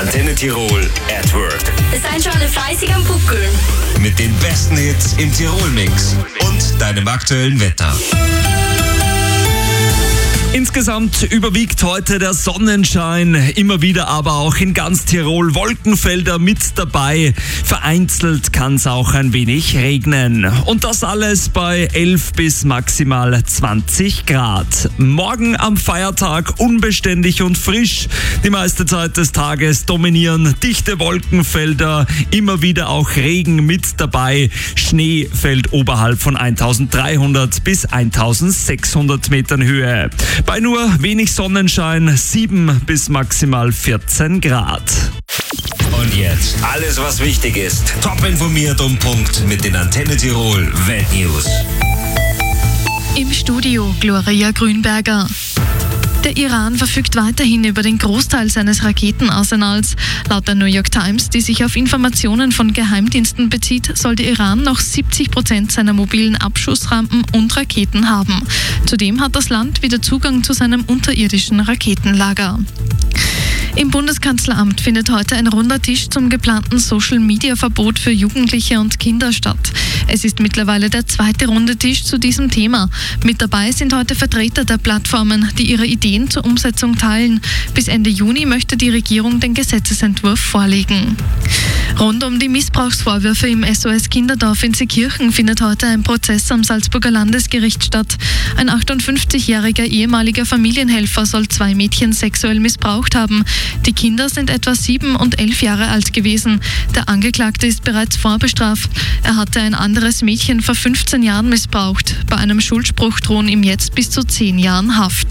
Antenne Tirol at Work. Seid schon alle fleißig am Buckeln. Mit den besten Hits im Tirol-Mix und deinem aktuellen Wetter. Insgesamt überwiegt heute der Sonnenschein, immer wieder aber auch in ganz Tirol Wolkenfelder mit dabei. Vereinzelt kann es auch ein wenig regnen. Und das alles bei 11 bis maximal 20 Grad. Morgen am Feiertag unbeständig und frisch. Die meiste Zeit des Tages dominieren dichte Wolkenfelder, immer wieder auch Regen mit dabei. Schnee fällt oberhalb von 1300 bis 1600 Metern Höhe. Bei nur wenig Sonnenschein 7 bis maximal 14 Grad. Und jetzt alles, was wichtig ist. Top informiert um Punkt mit den Antenne Tirol Weltnews. Im Studio Gloria Grünberger. Der Iran verfügt weiterhin über den Großteil seines Raketenarsenals. Laut der New York Times, die sich auf Informationen von Geheimdiensten bezieht, soll der Iran noch 70% seiner mobilen Abschussrampen und Raketen haben. Zudem hat das Land wieder Zugang zu seinem unterirdischen Raketenlager. Im Bundeskanzleramt findet heute ein runder Tisch zum geplanten Social-Media-Verbot für Jugendliche und Kinder statt. Es ist mittlerweile der zweite runde Tisch zu diesem Thema. Mit dabei sind heute Vertreter der Plattformen, die ihre Ideen zur Umsetzung teilen. Bis Ende Juni möchte die Regierung den Gesetzesentwurf vorlegen. Rund um die Missbrauchsvorwürfe im SOS Kinderdorf in Seekirchen findet heute ein Prozess am Salzburger Landesgericht statt. Ein 58-jähriger ehemaliger Familienhelfer soll 2 Mädchen sexuell missbraucht haben. Die Kinder sind etwa 7 und 11 Jahre alt gewesen. Der Angeklagte ist bereits vorbestraft. Er hatte ein anderes Mädchen vor 15 Jahren missbraucht. Bei einem Schuldspruch drohen ihm jetzt bis zu 10 Jahren Haft.